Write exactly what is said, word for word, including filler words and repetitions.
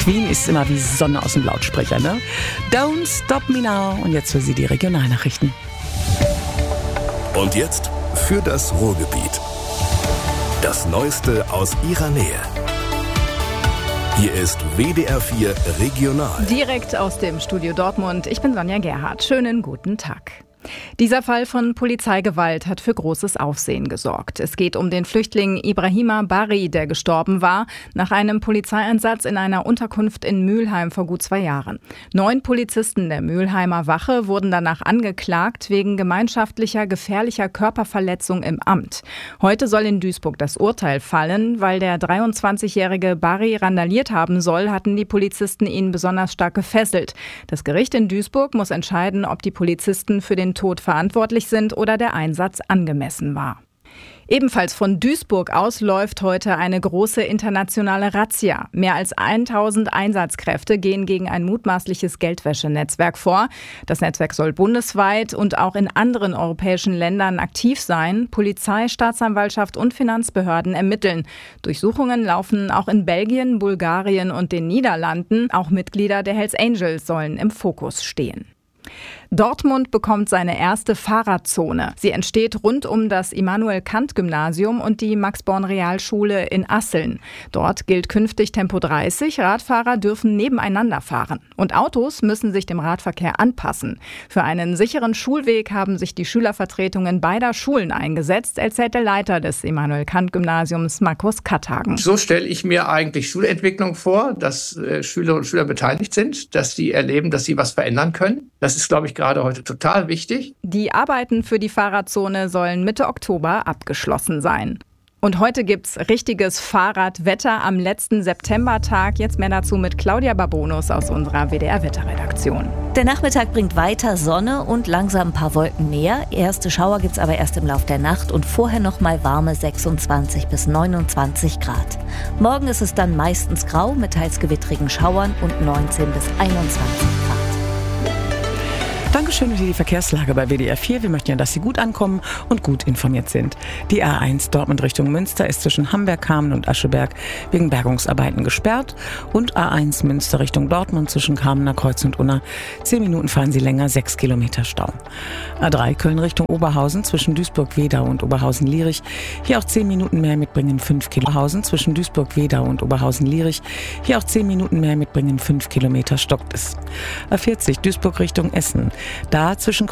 Queen ist immer wie Sonne aus dem Lautsprecher, ne? Don't Stop Me Now. Und jetzt für Sie die Regionalnachrichten. Und jetzt für das Ruhrgebiet. Das Neueste aus Ihrer Nähe. Hier ist W D R vier Regional. Direkt aus dem Studio Dortmund. Ich bin Sonja Gerhardt. Schönen guten Tag. Dieser Fall von Polizeigewalt hat für großes Aufsehen gesorgt. Es geht um den Flüchtling Ibrahima Bari, der gestorben war nach einem Polizeieinsatz in einer Unterkunft in Mülheim vor gut zwei Jahren. Neun Polizisten der Mülheimer Wache wurden danach angeklagt wegen gemeinschaftlicher gefährlicher Körperverletzung im Amt. Heute soll in Duisburg das Urteil fallen. Weil der dreiundzwanzigjährige Bari randaliert haben soll, hatten die Polizisten ihn besonders stark gefesselt. Das Gericht in Duisburg muss entscheiden, ob die Polizisten für den Tod verantwortlich sind oder der Einsatz angemessen war. Ebenfalls von Duisburg aus läuft heute eine große internationale Razzia. Mehr als tausend Einsatzkräfte gehen gegen ein mutmaßliches Geldwäschenetzwerk vor. Das Netzwerk soll bundesweit und auch in anderen europäischen Ländern aktiv sein. Polizei, Staatsanwaltschaft und Finanzbehörden ermitteln. Durchsuchungen laufen auch in Belgien, Bulgarien und den Niederlanden. Auch Mitglieder der Hells Angels sollen im Fokus stehen. Dortmund bekommt seine erste Fahrradzone. Sie entsteht rund um das Immanuel-Kant-Gymnasium und die Max-Born-Realschule in Asseln. Dort gilt künftig Tempo dreißig. Radfahrer dürfen nebeneinander fahren. Und Autos müssen sich dem Radverkehr anpassen. Für einen sicheren Schulweg haben sich die Schülervertretungen beider Schulen eingesetzt, erzählt der Leiter des Immanuel-Kant-Gymnasiums, Markus Katthagen. So stelle ich mir eigentlich Schulentwicklung vor, dass äh, Schülerinnen und Schüler beteiligt sind, dass sie erleben, dass sie was verändern können. Das ist, glaube ich, gerade heute total wichtig. Die Arbeiten für die Fahrradzone sollen Mitte Oktober abgeschlossen sein. Und heute gibt's richtiges Fahrradwetter am letzten Septembertag. Jetzt mehr dazu mit Claudia Babonus aus unserer W D R-Wetterredaktion. Der Nachmittag bringt weiter Sonne und langsam ein paar Wolken mehr. Erste Schauer gibt's aber erst im Lauf der Nacht und vorher noch mal warme sechsundzwanzig bis neunundzwanzig Grad. Morgen ist es dann meistens grau mit teils gewittrigen Schauern und neunzehn bis einundzwanzig Grad. Dankeschön für die Verkehrslage bei W D R vier. Wir möchten ja, dass Sie gut ankommen und gut informiert sind. Die A eins Dortmund Richtung Münster ist zwischen Hamberg-Kamen und Ascheberg wegen Bergungsarbeiten gesperrt. Und A eins Münster Richtung Dortmund zwischen Kamener Kreuz und Unna. Zehn Minuten fahren Sie länger, sechs Kilometer Stau. A drei Köln Richtung Oberhausen zwischen Duisburg-Wedau und Oberhausen-Lierich. Hier auch zehn Minuten mehr mitbringen, fünf Kilometer. Zwischen Duisburg-Wedau und Oberhausen-Lierich. Hier auch zehn Minuten mehr mitbringen, fünf Kilometer stockt es. A vierzig Duisburg Richtung Essen. Da zwischen